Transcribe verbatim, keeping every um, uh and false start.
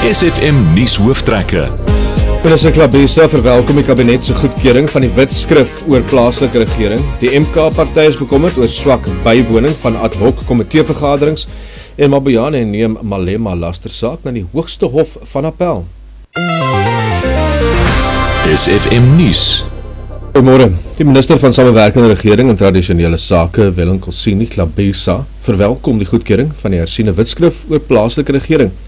S F M nuus hooftrekke. Minister Klabesa verwelkom die kabinet se goedkeuring van die wetskrif oor plaaslike regering. Die M K-party is bekommerd oor swak bywoning van ad hoc komiteevergaderings en Mabuyane neem Malema lastersaak na die hoogste hof van appel. S F M nuus. Goeiemôre. Die minister van Samewerkende Regering en Tradisionele Sake, Wellinkosi Klabesa, verwelkom die goedkeuring van die hersiene wetskrif oor plaaslike regering.